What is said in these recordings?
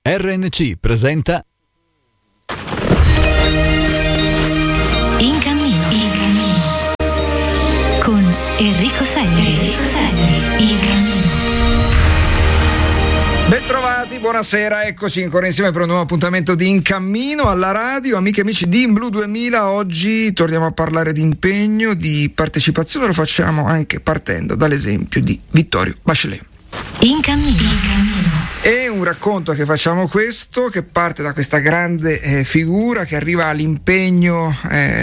RNC presenta In cammino con Enrico Selli. In cammino. Bentrovati, buonasera, eccoci ancora insieme per un nuovo appuntamento di In Cammino alla radio. Amiche e amici di In Blu 2000, oggi torniamo a parlare di impegno, di partecipazione, lo facciamo anche partendo dall'esempio di Vittorio Bachelet. In cammino. È un racconto che facciamo questo, che parte da questa grande figura che arriva all'impegno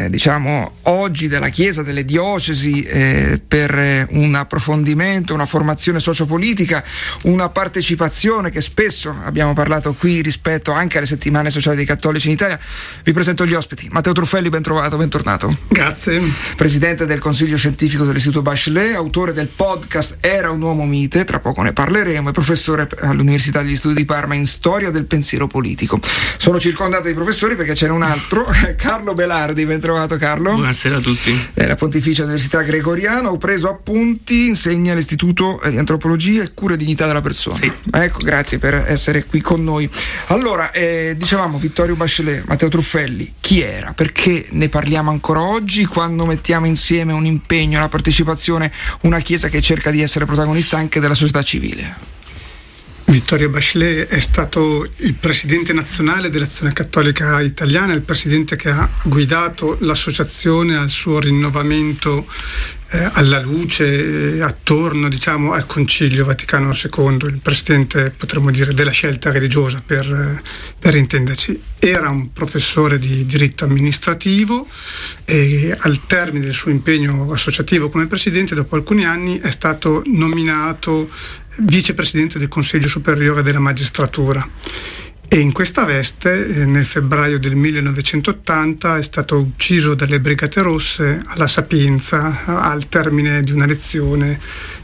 oggi della Chiesa, delle diocesi per un approfondimento, una formazione sociopolitica, una partecipazione che spesso abbiamo parlato qui rispetto anche alle settimane sociali dei cattolici in Italia. Vi presento gli ospiti. Matteo Truffelli, ben trovato, bentornato. Grazie. Presidente del Consiglio Scientifico dell'Istituto Bachelet, autore del podcast Era un uomo mite, tra poco ne parleremo, e professore all'Università degli Studi di Parma in storia del pensiero politico. Sono circondato di professori perché c'è un altro, Carlo Belardi, ben trovato Carlo. Buonasera a tutti. La Pontificia Università Gregoriana, ho preso appunti, insegna all'Istituto di Antropologia e Cura e Dignità della Persona. Sì. Ecco, grazie per essere qui con noi. Allora, dicevamo Vittorio Bachelet, Matteo Truffelli, chi era? Perché ne parliamo ancora oggi quando mettiamo insieme un impegno, la partecipazione, una Chiesa che cerca di essere protagonista anche della società civile? Vittorio Bachelet è stato il presidente nazionale dell'Azione Cattolica Italiana, il presidente che ha guidato l'associazione al suo rinnovamento alla luce attorno al Concilio Vaticano II, il presidente, potremmo dire, della scelta religiosa per intenderci. Era un professore di diritto amministrativo e al termine del suo impegno associativo come presidente, dopo alcuni anni, è stato nominato vicepresidente del Consiglio Superiore della Magistratura. E in questa veste, nel febbraio del 1980, è stato ucciso dalle Brigate Rosse alla Sapienza al termine di una lezione.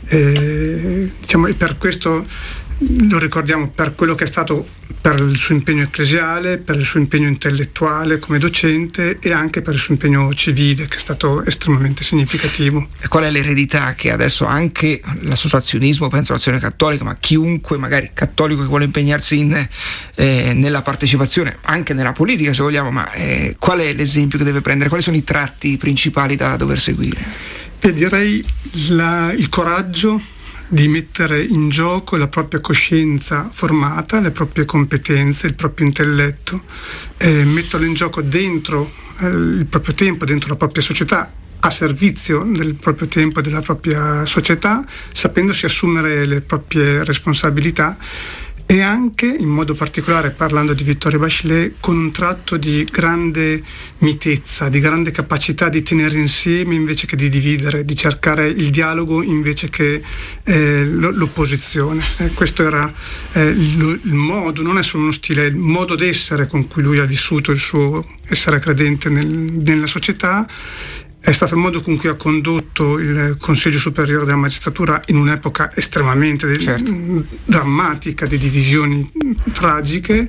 E per questo lo ricordiamo per quello che è stato, per il suo impegno ecclesiale, per il suo impegno intellettuale come docente e anche per il suo impegno civile, che è stato estremamente significativo. E qual è l'eredità che adesso anche l'associazionismo, penso all'Azione Cattolica, ma chiunque magari cattolico che vuole impegnarsi nella partecipazione, anche nella politica se vogliamo, ma qual è l'esempio che deve prendere? Quali sono i tratti principali da dover seguire? Direi il coraggio di mettere in gioco la propria coscienza formata, le proprie competenze, il proprio intelletto, metterlo in gioco dentro il proprio tempo, dentro la propria società, a servizio del proprio tempo e della propria società, sapendosi assumere le proprie responsabilità. E anche, in modo particolare, parlando di Vittorio Bachelet, con un tratto di grande mitezza, di grande capacità di tenere insieme invece che di dividere, di cercare il dialogo invece che l'opposizione. Questo era il modo, non è solo uno stile, è il modo d'essere con cui lui ha vissuto il suo essere credente nella società. È stato il modo con cui ha condotto il Consiglio Superiore della Magistratura in un'epoca estremamente drammatica, di divisioni tragiche,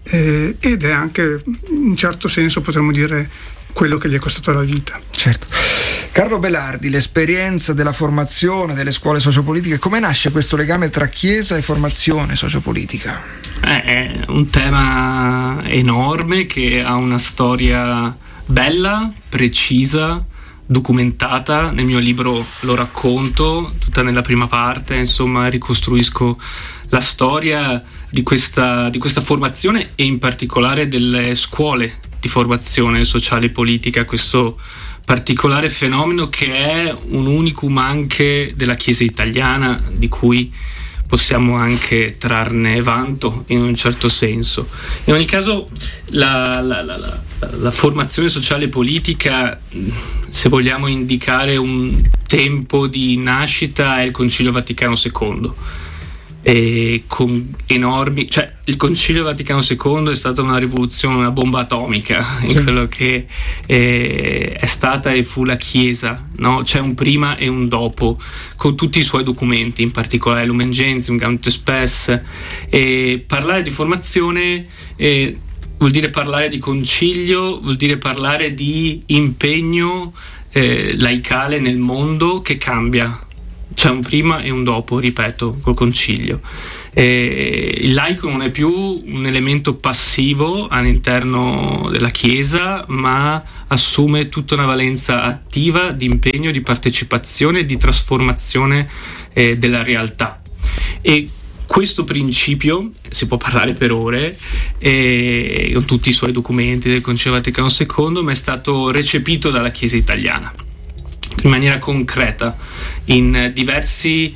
ed è anche, in certo senso, potremmo dire, quello che gli è costato la vita. Certo. Carlo Belardi, l'esperienza della formazione delle scuole sociopolitiche, come nasce questo legame tra Chiesa e formazione sociopolitica? È un tema enorme che ha una storia bella, precisa, documentata. Nel mio libro lo racconto tutta nella prima parte, ricostruisco la storia di questa formazione e in particolare delle scuole di formazione sociale e politica, questo particolare fenomeno che è un unicum anche della Chiesa italiana, di cui possiamo anche trarne vanto in un certo senso. In ogni caso la formazione sociale e politica, se vogliamo indicare un tempo di nascita, è il Concilio Vaticano II. E con enormi, il Concilio Vaticano II è stata una rivoluzione, una bomba atomica in quello che è stata e fu la Chiesa, no? C'è un prima e un dopo, con tutti i suoi documenti, in particolare Lumen Gentium, Gaudium Spes. E parlare di formazione vuol dire parlare di concilio, vuol dire parlare di impegno laicale nel mondo che cambia. C'è un prima e un dopo, ripeto, col concilio. Il laico non è più un elemento passivo all'interno della Chiesa, ma assume tutta una valenza attiva di impegno, di partecipazione e di trasformazione della realtà. E questo principio, si può parlare per ore, con tutti i suoi documenti del Concilio Vaticano II, ma è stato recepito dalla Chiesa italiana in maniera concreta in diversi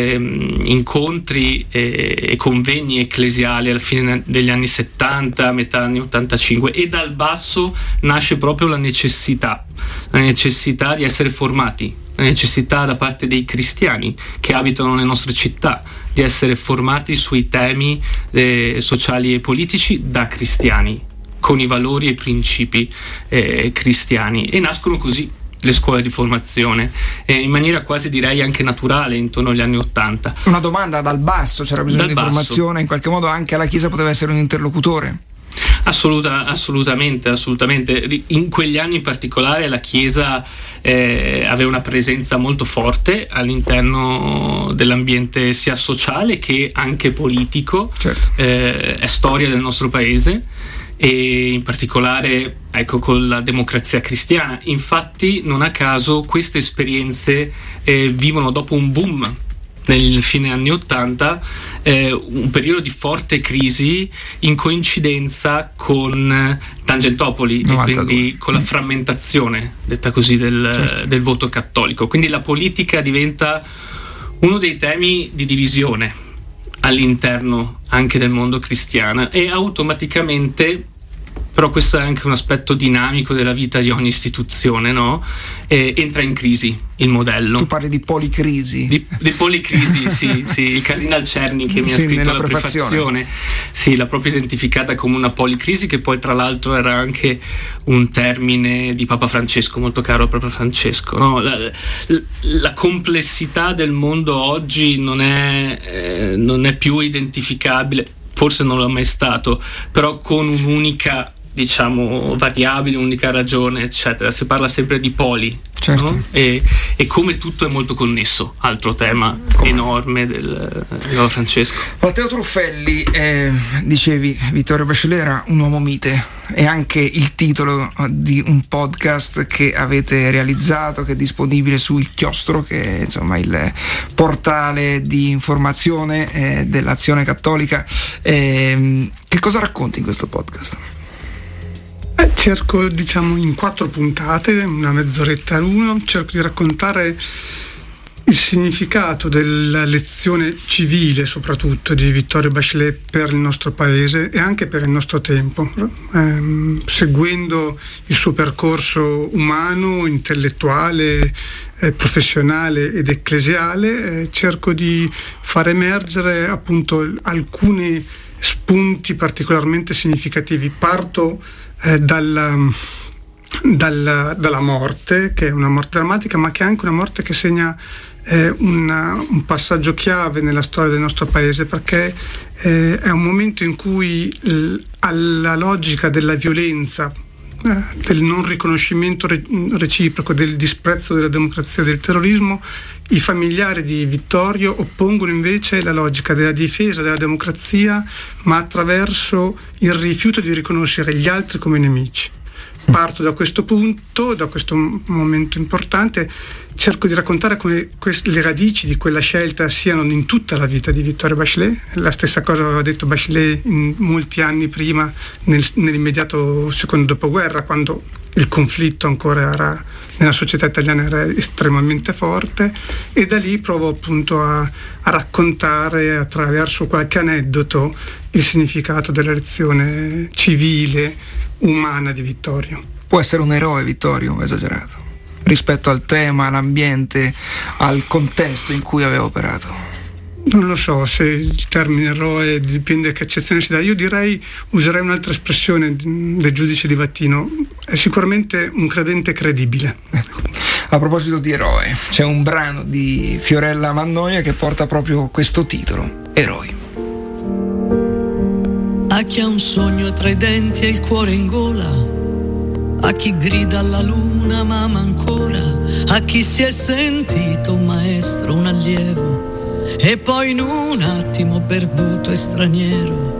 incontri e convegni ecclesiali alla fine degli anni 70, metà anni 85, e dal basso nasce proprio la necessità di essere formati, la necessità da parte dei cristiani che abitano le nostre città di essere formati sui temi sociali e politici da cristiani, con i valori e i principi cristiani, e nascono così le scuole di formazione in maniera quasi, direi, anche naturale intorno agli anni 80. Una domanda: dal basso c'era bisogno di formazione, in qualche modo anche la Chiesa poteva essere un interlocutore? Assolutamente. In quegli anni in particolare la Chiesa aveva una presenza molto forte all'interno dell'ambiente sia sociale che anche politico. Certo. È storia del nostro paese, e in particolare, ecco, con la Democrazia Cristiana. Infatti, non a caso queste esperienze vivono dopo un boom nel fine anni 80, un periodo di forte crisi in coincidenza con Tangentopoli 92. E quindi con la frammentazione, detta così, del voto cattolico. Quindi la politica diventa uno dei temi di divisione all'interno anche del mondo cristiano, e automaticamente, però questo è anche un aspetto dinamico della vita di ogni istituzione, no? Entra in crisi il modello. Tu parli di policrisi. Di policrisi, sì. Il Cardinal Cerny, che mi ha scritto la prefazione, sì, l'ha proprio identificata come una policrisi, che poi tra l'altro era anche un termine di Papa Francesco, molto caro a Papa Francesco, no? La complessità del mondo oggi non è più identificabile, forse non l'è mai stato, però con un'unica, diciamo, variabile, un'unica ragione, eccetera. Si parla sempre di poli, certo, no? E come tutto è molto connesso, altro tema enorme del Papa Francesco. Matteo Truffelli, dicevi Vittorio Bachelet era un uomo mite, è anche il titolo di un podcast che avete realizzato, che è disponibile su Il Chiostro, che è, insomma, il portale di informazione dell'Azione Cattolica. Che cosa racconti in questo podcast? Cerco, diciamo, in 4 puntate, una mezz'oretta l'uno, cerco di raccontare il significato della lezione civile, soprattutto di Vittorio Bachelet, per il nostro paese e anche per il nostro tempo, seguendo il suo percorso umano, intellettuale, professionale ed ecclesiale. Cerco di far emergere appunto alcuni spunti particolarmente significativi. Parto dalla morte, che è una morte drammatica, ma che è anche una morte che segna un passaggio chiave nella storia del nostro paese, perché è un momento in cui alla logica della violenza, del non riconoscimento reciproco, del disprezzo della democrazia e del terrorismo, i familiari di Vittorio oppongono invece la logica della difesa della democrazia, ma attraverso il rifiuto di riconoscere gli altri come nemici. Parto da questo punto, da questo momento importante, cerco di raccontare come le radici di quella scelta siano in tutta la vita di Vittorio Bachelet. La stessa cosa aveva detto Bachelet in molti anni prima, nell'immediato secondo dopoguerra, quando il conflitto ancora era, nella società italiana, era estremamente forte, e da lì provo appunto a raccontare attraverso qualche aneddoto il significato della lezione civile, umana di Vittorio. Può essere un eroe Vittorio, o esagerato, rispetto al tema, all'ambiente, al contesto in cui aveva operato? Non lo so se il termine eroe dipende che accezione si dà. Io userei un'altra espressione del giudice Di Vattino: è sicuramente un credente credibile. Ecco. A proposito di eroe, c'è un brano di Fiorella Mannoia che porta proprio questo titolo, Eroi. A chi ha un sogno tra i denti e il cuore in gola, a chi grida alla luna ma ama ancora, a chi si è sentito un maestro, un allievo, e poi in un attimo perduto e straniero